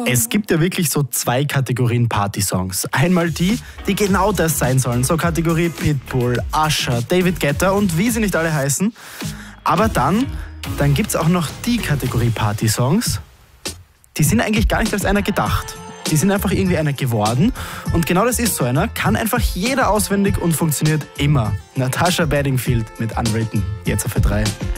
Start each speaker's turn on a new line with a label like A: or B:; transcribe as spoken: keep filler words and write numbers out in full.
A: Es gibt ja wirklich so zwei Kategorien Party-Songs. Einmal die, die genau das sein sollen. So Kategorie Pitbull, Usher, David Guetta und wie sie nicht alle heißen. Aber dann, dann gibt es auch noch die Kategorie Party-Songs, die sind eigentlich gar nicht als einer gedacht. Die sind einfach irgendwie einer geworden. Und genau das ist so einer. Kann einfach jeder auswendig und funktioniert immer. Natasha Bedingfield mit Unwritten. Jetzt auf Ö drei.